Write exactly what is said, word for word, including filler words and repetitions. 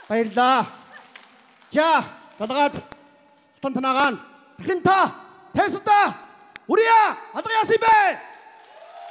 Баярлаа. За, далгаад тантанагаан. Дахин та тайсандаа үрье алга яасан юм бэ?